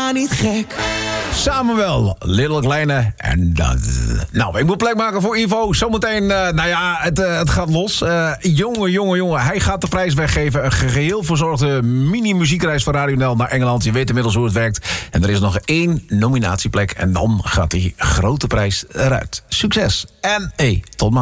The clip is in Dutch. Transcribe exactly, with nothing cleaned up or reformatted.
maar niet gek. Samuel, Little Kleine en dat. Nou, ik moet plek maken voor Ivo. Zometeen, uh, nou ja, het, uh, het gaat los. Uh, jongen, jongen, jongen. Hij gaat de prijs weggeven. Een geheel verzorgde mini-muziekreis van Radio N L naar Engeland. Je weet inmiddels hoe het werkt. En er is nog één nominatieplek. En dan gaat die grote prijs eruit. Succes. En hey, tot maandag.